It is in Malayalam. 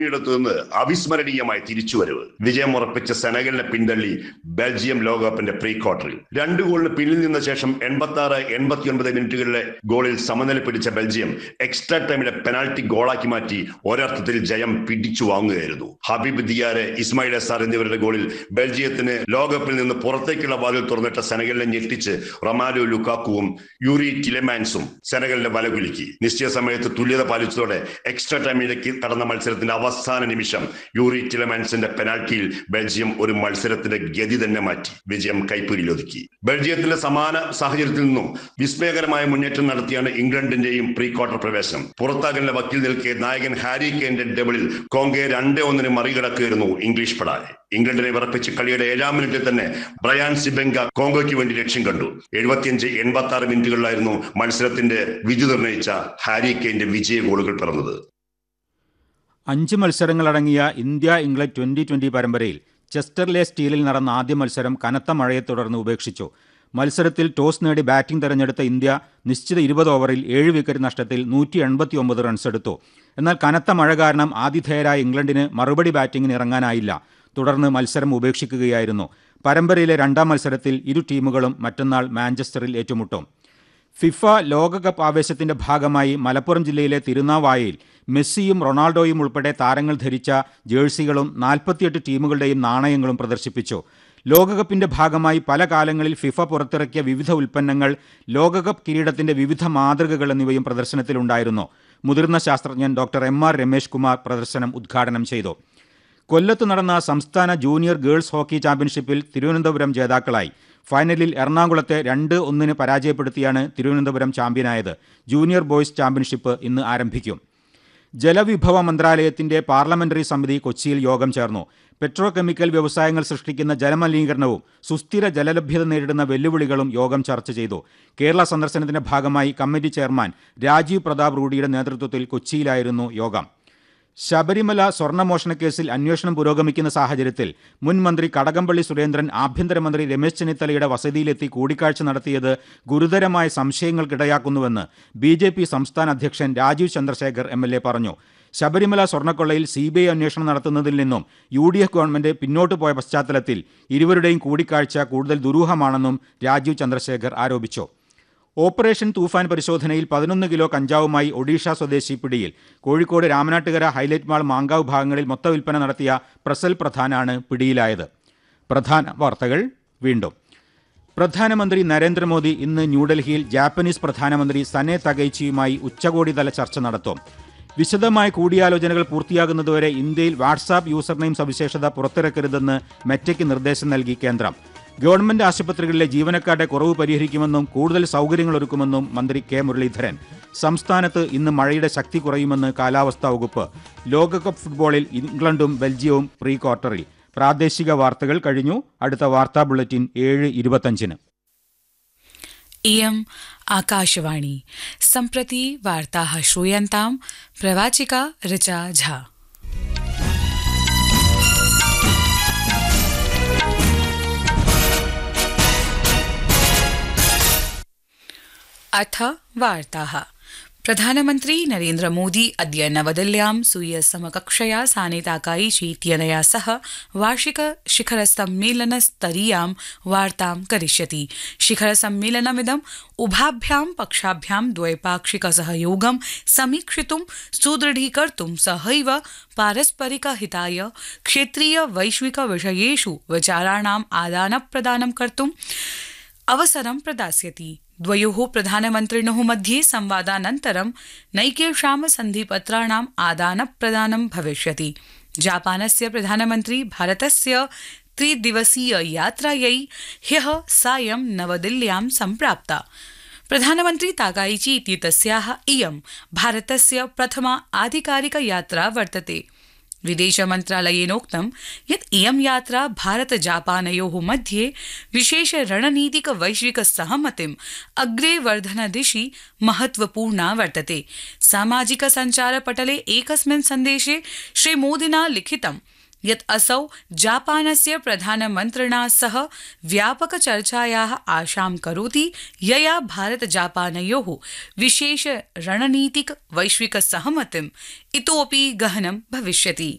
ഇടത്തു നിന്ന് അവിസ്മരണീയമായി തിരിച്ചുവരവ്. വിജയം ഉറപ്പിച്ച സെനഗലിനെ പിന്തള്ളി ബെൽജിയം ലോകകപ്പിന്റെ പ്രീ ക്വാർട്ടറിൽ 2 ഗോളിന് പിന്നിൽ നിന്ന ശേഷം 86-89 മിനിറ്റുകളിലെ ഗോളിൽ സമനില പിടിച്ച ബെൽജിയം എക്സ്ട്രാ ടൈമിലെ പെനാൽറ്റി ഗോളാക്കി മാറ്റി ഒരർത്ഥത്തിൽ ജയം പിടിച്ചു വാങ്ങുകയായിരുന്നു. ഹബീബ് ദിയാരെ, ഇസ്മായിൽ എസാർ എന്നിവരുടെ ഗോളിൽ ബെൽജിയത്തിന് ലോകകപ്പിൽ നിന്ന് പുറത്തേക്കുള്ള വാതിൽ തുറന്നിട്ട സെനഗലിനെ ഞെട്ടിച്ച് റൊമാലോ ലുക്കാക്കുവും യൂറി ടിലെമാൻസും സെനഗലിന്റെ വലകുലുക്കി. നിശ്ചയ സമയത്ത് തുല്യത പാലിച്ചതോടെ എക്സ്ട്രാ ടൈമിലേക്ക് കടന്ന മത്സരത്തിന്റെ അവസാന നിമിഷം യൂറി ടിലെമാൻസിന്റെ പെനാൽറ്റിയിൽ ബെൽജിയം ഒരു മത്സരത്തിന്റെ ഗതി തന്നെ മാറ്റി വിജയം കൈപ്പിടിയിലൊതുക്കി. ബെൽജിയത്തിലെ സമാന സാഹചര്യത്തിൽ നിന്നും വിസ്മയകരമായ മുന്നേറ്റം നടത്തിയാണ് ഇംഗ്ലണ്ടിന്റെയും പ്രീ ക്വാർട്ടർ പ്രവേശനം. പുറത്താകലിന്റെ വക്കിൽ നിൽക്കെ നായകൻ ഹാരി കെയ്ന്റെ ഡബിളിൽ കോങ്കയെ 2-1 മറികടക്കുകയായിരുന്നു ഇംഗ്ലീഷ് പടായി. ഇംഗ്ലണ്ടിനെ വിറപ്പിച്ച് കളിയുടെ 7-ാം മിനിറ്റിൽ തന്നെ ബ്രയാൻ സിബെങ്ക കോങ്കോയ്ക്ക് വേണ്ടി ലക്ഷ്യം കണ്ടു. 75-86 മിനിറ്റുകളിലായിരുന്നു മത്സരത്തിന്റെ വിധി നിർണയിച്ച ഹാരി കെയ്ന്റെ വിജയ ഗോളുകൾ പിറന്നത്. 5 മത്സരങ്ങളടങ്ങിയ ഇന്ത്യ-ഇംഗ്ലണ്ട് 2020 പരമ്പരയിൽ ചെസ്റ്റർലെ സ്റ്റീലിൽ നടന്ന ആദ്യ മത്സരം കനത്ത മഴയെ തുടർന്ന് ഉപേക്ഷിച്ചു. മത്സരത്തിൽ ടോസ് നേടി ബാറ്റിംഗ് തെരഞ്ഞെടുത്ത ഇന്ത്യ നിശ്ചിത 20 ഓവറിൽ 7 വിക്കറ്റ് നഷ്ടത്തിൽ 189 റൺസ് എടുത്തു. എന്നാൽ കനത്ത മഴ കാരണം ആതിഥേയരായ ഇംഗ്ലണ്ടിന് മറുപടി ബാറ്റിംഗിന് ഇറങ്ങാനായില്ല. തുടർന്ന് മത്സരം ഉപേക്ഷിക്കുകയായിരുന്നു. പരമ്പരയിലെ 2ാം മത്സരത്തിൽ ഇരു ടീമുകളും മറ്റന്നാൾ മാഞ്ചസ്റ്ററിൽ ഏറ്റുമുട്ടും. ഫിഫ ലോകകപ്പ് ആവേശത്തിന്റെ ഭാഗമായി മലപ്പുറം ജില്ലയിലെ തിരുനാവായയിൽ മെസ്സിയും റൊണാൾഡോയും ഉൾപ്പെടെ താരങ്ങൾ ധരിച്ച ജേഴ്സികളും 48 ടീമുകളുടെയും നാണയങ്ങളും പ്രദർശിപ്പിച്ചു. ലോകകപ്പിന്റെ ഭാഗമായി പല കാലങ്ങളിൽ ഫിഫ പുറത്തിറക്കിയ വിവിധ ഉൽപ്പന്നങ്ങൾ, ലോകകപ്പ് കിരീടത്തിന്റെ വിവിധ മാതൃകകൾ എന്നിവയും പ്രദർശനത്തിലുണ്ടായിരുന്നു. മുതിർന്ന ശാസ്ത്രജ്ഞൻ ഡോക്ടർ MR രമേഷ് കുമാർ പ്രദർശനം ഉദ്ഘാടനം ചെയ്തു. കൊല്ലത്ത് നടന്ന സംസ്ഥാന ജൂനിയർ ഗേൾസ് ഹോക്കി ചാമ്പ്യൻഷിപ്പിൽ തിരുവനന്തപുരം ജേതാക്കളായി. ഫൈനലിൽ എറണാകുളത്തെ 2-1 പരാജയപ്പെടുത്തിയാണ് തിരുവനന്തപുരം ചാമ്പ്യനായത്. ജൂനിയർ ബോയ്സ് ചാമ്പ്യൻഷിപ്പ് ഇന്ന് ആരംഭിക്കും. ജലവിഭവ മന്ത്രാലയത്തിന്റെ പാർലമെന്ററി സമിതി കൊച്ചിയിൽ യോഗം ചേർന്നു. പെട്രോ കെമിക്കൽ വ്യവസായങ്ങൾ സൃഷ്ടിക്കുന്ന ജലമലിനീകരണവും സുസ്ഥിര ജലലഭ്യത നേരിടുന്ന വെല്ലുവിളികളും യോഗം ചർച്ച ചെയ്തു. കേരള സന്ദർശനത്തിന്റെ ഭാഗമായി കമ്മിറ്റി ചെയർമാൻ രാജീവ് പ്രതാപ് റൂഡിയുടെ നേതൃത്വത്തിൽ കൊച്ചിയിലായിരുന്നു യോഗം. ശബരിമല സ്വർണ്ണമോഷണക്കേസിൽ അന്വേഷണം പുരോഗമിക്കുന്ന സാഹചര്യത്തിൽ മുൻ മന്ത്രി കടകംപള്ളി സുരേന്ദ്രൻ ആഭ്യന്തരമന്ത്രി രമേശ് ചെന്നിത്തലയുടെ വസതിയിലെത്തി കൂടിക്കാഴ്ച നടത്തിയത് ഗുരുതരമായ സംശയങ്ങൾക്കിടയാക്കുന്നുവെന്ന് BJP സംസ്ഥാന അധ്യക്ഷൻ രാജീവ് ചന്ദ്രശേഖർ MLA പറഞ്ഞു. ശബരിമല സ്വർണ്ണക്കൊള്ളയിൽ CBI അന്വേഷണം നടത്തുന്നതിൽ നിന്നും UDF ഗവൺമെന്റ് പിന്നോട്ട് പോയ പശ്ചാത്തലത്തിൽ ഇരുവരുടെയും കൂടിക്കാഴ്ച കൂടുതൽ ദുരൂഹമാണെന്നും രാജീവ് ചന്ദ്രശേഖർ ആരോപിച്ചു. ഓപ്പറേഷൻ തൂഫാൻ പരിശോധനയിൽ 11 കിലോ കഞ്ചാവുമായി ഒഡീഷ സ്വദേശി പിടിയിൽ. കോഴിക്കോട് രാമനാട്ടുകര ഹൈലൈറ്റ് മാൾ മാങ്കാവ് ഭാഗങ്ങളിൽ മൊത്തവിൽപ്പന നടത്തിയ പ്രസൽ പ്രധാനാണ് പിടിയിലായത്. പ്രധാന വാർത്തകൾ വീണ്ടും. പ്രധാനമന്ത്രി നരേന്ദ്രമോദി ഇന്ന് ന്യൂഡൽഹിയിൽ ജാപ്പനീസ് പ്രധാനമന്ത്രി സനെ തകൈച്ചിയുമായി ഉച്ചകോടിതല ചർച്ച നടത്തും. വിശദമായ കൂടിയാലോചനകൾ പൂർത്തിയാകുന്നതുവരെ ഇന്ത്യയിൽ വാട്സാപ്പ് യൂസർനെയിം സവിശേഷത പുറത്തിറക്കരുതെന്ന് മെറ്റയ്ക്ക് നിർദ്ദേശം നൽകി കേന്ദ്രം. ഗവൺമെന്റ് ആശുപത്രികളിലെ ജീവനക്കാരുടെ കുറവ് പരിഹരിക്കുമെന്നും കൂടുതൽ സൗകര്യങ്ങൾ ഒരുക്കുമെന്നും മന്ത്രി കെ മുരളീധരൻ. സംസ്ഥാനത്ത് ഇന്ന് മഴയുടെ ശക്തി കുറയുമെന്ന് കാലാവസ്ഥാ വകുപ്പ്. ലോകകപ്പ് ഫുട്ബോളിൽ ഇംഗ്ലണ്ടും ബെൽജിയവും പ്രീ ക്വാർട്ടറിൽ. പ്രാദേശിക വാർത്തകൾ കഴിഞ്ഞു. അടുത്ത വാർത്താ ബുള്ളറ്റിൻ 7:25. इयम् आकाशवाणी. सम्प्रति वार्ताः श्रूयन्ताम्. प्रवाचिका ऋचा झा. अथ वार्ताः. प्रधानमन्त्री नरेन्द्र मोदी अद्य नवदिल्ल्यां स्वीय समकक्षया साने ताकाइची इत्यनया सह वार्षिक शिखरसम्मेलनस्तरीयां वार्तां करिष्यति. शिखरसम्मेलनमिदम् उभाभ्यां पक्षाभ्यां द्वैपाक्षिकसहयोगं समीक्षितुं सुदृढीकर्तुं सहैव पारस्परिकहिताय क्षेत्रीय वैश्विक विषयेषु विचाराणाम् आदानप्रदानं कर्तुम् अवसरं प्रदास्यति. द्वयोः प्रधानमन्त्रिणोः मध्ये संवादानन्तरं नैकेषां सन्धिपत्राणाम् आदानप्रदानं भविष्यति. जापानस्य प्रधानमन्त्री भारतस्य 3-दिवसीय यात्रायै ह्यः सायं नवदिल्ल्यां सम्प्राप्ता. प्रधानमन्त्री ताकाइची इत्येतस्याः इयं भारतस्य प्रथमा आधिकारिक यात्रा वर्तते. विदेशमन्त्रालयेनोक्तं यत् इयं यात्रा भारत जापानयोः मध्ये विशेष रणनीतिक वैश्विक सहमतिम् अग्रे वर्धनदिशि महत्वपूर्णा वर्तते. सामाजिक सञ्चारपटले एकस्मिन् सन्देशे श्रीमोदिना लिखितं यत् असौ जापानस्य प्रधानमन्त्रिणा सह व्यापकचर्चायाः आशां करोति यया भारत जापानयोः विशेष रणनीतिक वैश्विक सहमतिम् इतोऽपि गहनं भविष्यति।